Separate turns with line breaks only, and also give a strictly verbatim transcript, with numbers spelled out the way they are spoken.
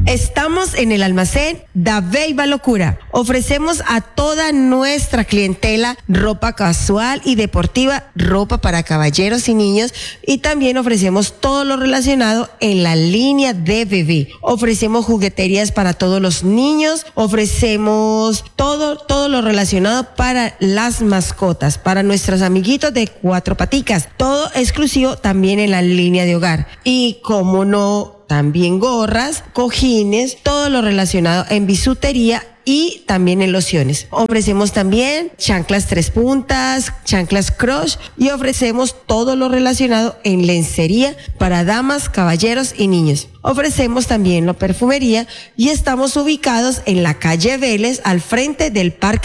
Estamos en el almacén Dabeiba Locura. Ofrecemos a toda nuestra clientela ropa casual y deportiva, ropa para caballeros y niños, y también ofrecemos todo lo relacionado en la línea de bebé. Ofrecemos jugueterías para todos los niños, ofrecemos todo, todo lo relacionado para las mascotas, para nuestros amiguitos de cuatro paticas, todo exclusivo también en la línea de hogar. Y como no, también gorras, cojines, todo lo relacionado en bisutería y también en lociones. Ofrecemos también chanclas tres puntas, chanclas crush y ofrecemos todo lo relacionado en lencería para damas, caballeros y niños. Ofrecemos también la perfumería y estamos ubicados en la calle Vélez al frente del Parque